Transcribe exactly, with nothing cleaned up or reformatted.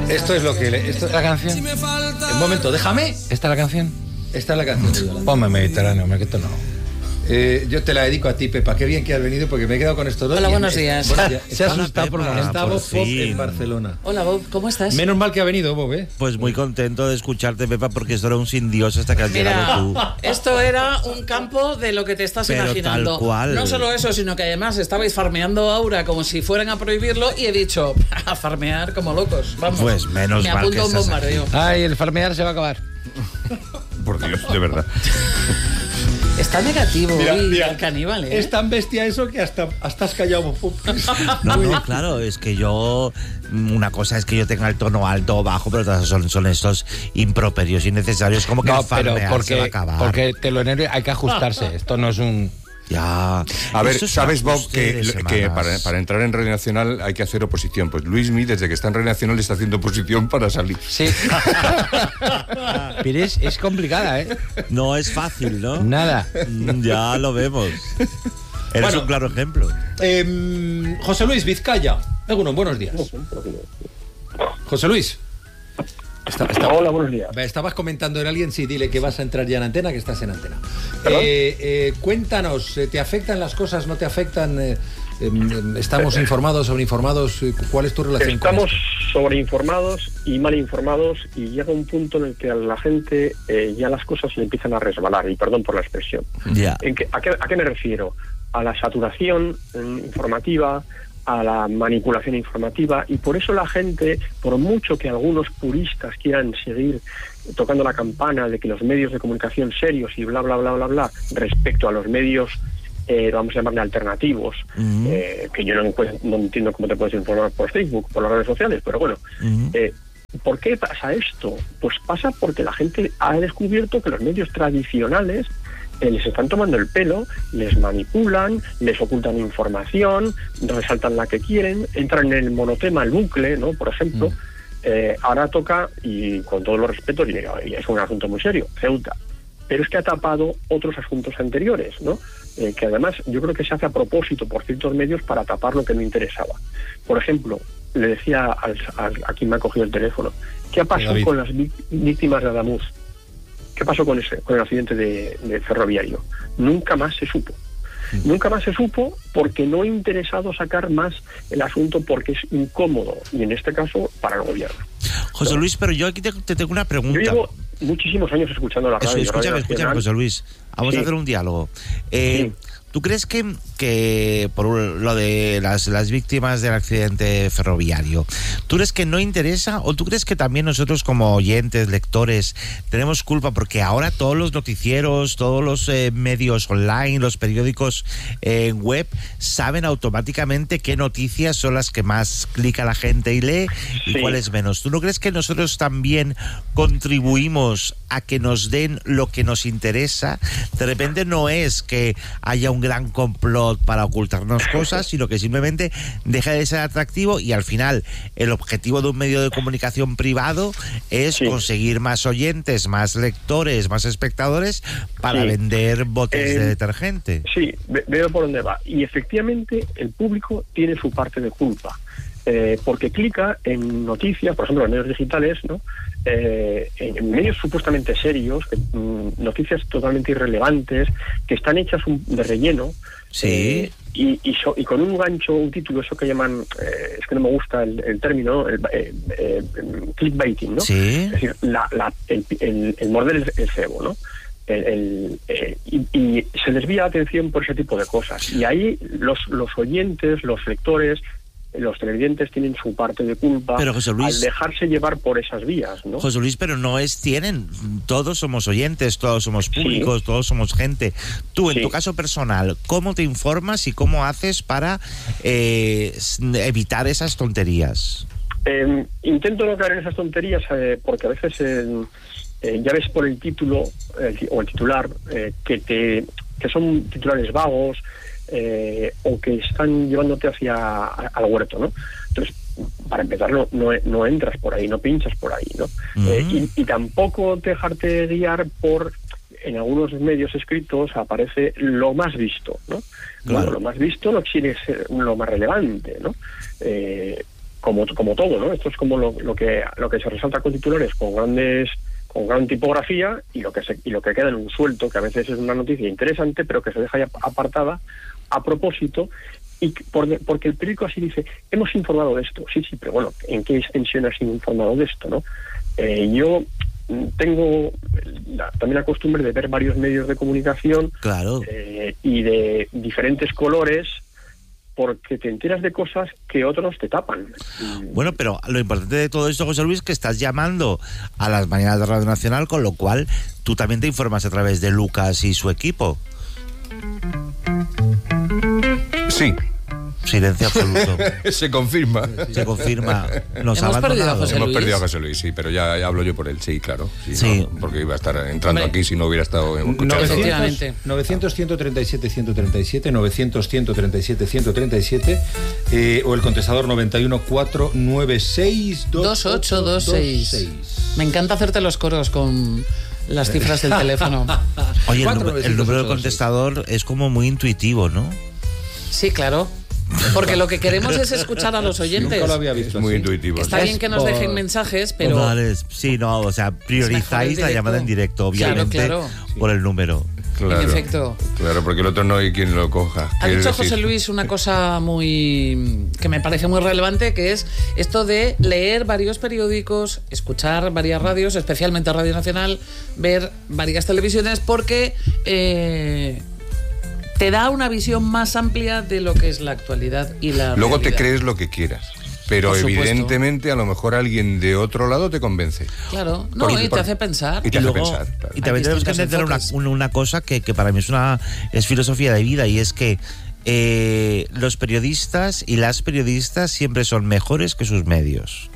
Esto es lo que... Le, esto es la canción. Un momento, déjame. ¿Esta es la canción? Esta es la canción. Ponme Mediterráneo, hombre, que esto no... Eh, yo te la dedico a ti, Pepa. Qué bien que has venido porque me he quedado con estos dos. Hola, buenos días. Buenos días. Se ha asustado por la Está Bob Pop en Barcelona. Hola, Bob, ¿cómo estás? Menos mal que ha venido, Bob, ¿eh? Pues muy contento de escucharte, Pepa, porque esto era un sin Dios hasta que has Mira, llegado tú. esto era un campo de lo que te estás Pero imaginando. tal cual. No solo eso, sino que además estabais farmeando Aura como si fueran a prohibirlo y he dicho, a farmear como locos. Vamos. Pues menos Me mal apunto que a un estás bombardeo. Ay, el farmear se va a acabar. Por Dios, de verdad. Está negativo Mira, hoy mira, el caníbal, ¿eh? Es tan bestia eso que hasta, hasta has callado, Bob Pop. No, no, claro, es que yo... Una cosa es que yo tenga el tono alto o bajo, pero otras son, son estos improperios innecesarios, como que No, el pero farmear porque, se va a acabar. porque te lo enerve, hay que ajustarse. Esto no es un... Ya. A ver, Esto es ¿sabes, un Bob, ajuste que, de que semanas. para, para entrar en Radio Nacional hay que hacer oposición? Pues Luismi, desde que está en Radio Nacional, está haciendo oposición para salir. Sí. Pero es, es complicada, ¿eh? No es fácil, ¿no? Nada. Mm, Ya lo vemos. Eres Bueno. un claro ejemplo. Eh, José Luis Vizcaya. Alguno, buenos días. José Luis. Está, está- Hola, buenos días. Estabas comentando en alguien, sí, dile que vas a entrar ya en antena, que estás en antena. Eh, eh, cuéntanos, ¿te afectan las cosas, no te afectan? Eh, eh, ¿Estamos informados, sobreinformados? ¿Cuál es tu relación Estamos con esto? sobreinformados y mal informados y llega un punto en el que a la gente eh, ya las cosas le empiezan a resbalar, y perdón por la expresión. Ya. ¿En qué, a, qué, ¿A qué me refiero? A la saturación eh, informativa, a la manipulación informativa, y por eso la gente, por mucho que algunos puristas quieran seguir tocando la campana de que los medios de comunicación serios y bla, bla, bla, bla, bla, respecto a los medios, eh, vamos a llamarle alternativos, Ujú. eh, que yo no, encuent- no entiendo cómo te puedes informar por Facebook, por las redes sociales, pero bueno, Ujú. eh, ¿por qué pasa esto? Pues pasa porque la gente ha descubierto que los medios tradicionales eh, les están tomando el pelo, les manipulan, les ocultan información, resaltan la que quieren, entran en el monotema, el bucle, ¿no? Por ejemplo, Mm. eh, ahora toca, y con todos los respetos, y y es un asunto muy serio, Ceuta. Pero es que ha tapado otros asuntos anteriores, ¿no? Eh, que además yo creo que se hace a propósito por ciertos medios para tapar lo que no interesaba. Por ejemplo, le decía al, al, a quien me ha cogido el teléfono, ¿qué ha pasado David. con las vi- víctimas de Adamuz? ¿Qué pasó con ese, con el accidente de, de ferroviario? Nunca más se supo. Nunca más se supo porque no ha interesado sacar más el asunto porque es incómodo, y en este caso para el gobierno. José Luis, pero yo aquí te, te tengo una pregunta. Yo llevo muchísimos años escuchando la Eso, radio. escúchame, Radio escúchame, Nacional. José Luis. Vamos Sí. a hacer un diálogo. Eh, Sí. ¿Tú crees que, que por un- lo de las, las víctimas del accidente ferroviario, ¿tú crees que no interesa o tú crees que también nosotros como oyentes, lectores, tenemos culpa porque ahora todos los noticieros, todos los eh, medios online, los periódicos eh, web saben automáticamente qué noticias son las que más clica la gente y lee y Sí. cuáles menos? ¿Tú no crees que nosotros también contribuimos a que nos den lo que nos interesa? De repente no es que haya un gran complot para ocultarnos cosas, sino que simplemente deja de ser atractivo y al final el objetivo de un medio de comunicación privado es Sí. conseguir más oyentes, más lectores, más espectadores para Sí. vender botes Eh, de detergente. Sí, ve- veo por dónde va. Y efectivamente el público tiene su parte de culpa. Eh, porque clica en noticias, por ejemplo, en medios digitales, ¿no? Eh, en, en medios supuestamente serios, que, mm, noticias totalmente irrelevantes, que están hechas un- de relleno. Sí. eh, y, y, so- y con un gancho, un título, eso que llaman, eh, es que no me gusta el, el término, el, eh, eh, clickbaiting, ¿no? Sí. Es decir, la, la, el, el, el morder el, el cebo, ¿no? El, el, eh, y, y se desvía la atención por ese tipo de cosas. Y ahí los, los oyentes, los lectores, los televidentes tienen su parte de culpa Pero, José Luis- al dejarse llevar por esas vías, ¿no? José Luis, pero no es, tienen, todos somos oyentes, todos somos públicos, Sí. todos somos gente. Tú, en Sí. tu caso personal, ¿cómo te informas y cómo haces para eh, s- evitar esas tonterías? Eh, intento no caer en esas tonterías eh, porque a veces eh, eh, ya ves por el título el ti- o el titular eh, que te que son titulares vagos eh, o que están llevándote hacia a- al huerto, ¿no? Entonces, para empezar, no, no, no entras por ahí, no pinchas por ahí, ¿no? Ujú. Eh, y, y tampoco dejarte guiar por, en algunos medios escritos aparece lo más visto, ¿no? Claro. Bueno, lo más visto no quiere ser lo más relevante, ¿no? Eh, como, como todo, ¿no? Esto es como lo, lo que lo que se resalta con titulares con grandes con gran tipografía y lo que se, y lo que queda en un suelto, que a veces es una noticia interesante, pero que se deja ya apartada a propósito, y por, porque el periódico así dice, hemos informado de esto. Sí, sí, pero bueno, ¿en qué extensión has informado de esto, no? Eh, yo tengo la, también la costumbre de ver varios medios de comunicación, Claro. eh, y de diferentes colores, porque te enteras de cosas que otros te tapan. Bueno, pero lo importante de todo esto, José Luis, que estás llamando a las mañanas de Radio Nacional, con lo cual tú también te informas a través de Lucas y su equipo. Sí, Silencio absoluto. se confirma. Se confirma. Nos ha Hemos perdido a abandonado. José Hemos Luis. perdido a José Luis, sí, pero ya, ya hablo yo por él, sí, claro. Sí, Sí. no, porque iba a estar entrando Hombre. aquí si no hubiera estado escuchando. Efectivamente. novecientos, ciento treinta y siete, ciento treinta y siete, novecientos, ciento treinta y siete, ciento treinta y siete, eh, o el contestador noventa y uno, cuatrocientos noventa y seis, dos ocho dos seis. Me encanta hacerte los coros con las cifras del teléfono. Oye, el, Cuatro, número- el novecientos, número del ocho, contestador es como muy intuitivo, ¿no? Sí, claro. Porque lo que queremos es escuchar a los oyentes. Nunca lo había Es visto muy así. intuitivo. Está sí. bien que nos por- dejen mensajes, pero Vale, sí, no, o sea, priorizáis el la directo. llamada en directo, obviamente, Claro, por el número. Claro, en efecto. Claro, porque el otro no hay quien lo coja. Ha Quiero dicho decir, José Luis una cosa muy que me parece muy relevante, que es esto de leer varios periódicos, escuchar varias radios, especialmente Radio Nacional, ver varias televisiones, porque eh, te da una visión más amplia de lo que es la actualidad y la Luego te realidad. crees lo que quieras. Pero Por supuesto. evidentemente a lo mejor alguien de otro lado te convence. Claro, no, Por- y te por- hace pensar. y te Y hace luego- pensar, claro. y también Hay tenemos que distintos entender una, enfoques. un- una cosa que, que para mí es una es filosofía de vida, y es que eh, los periodistas y las periodistas siempre son mejores que sus medios.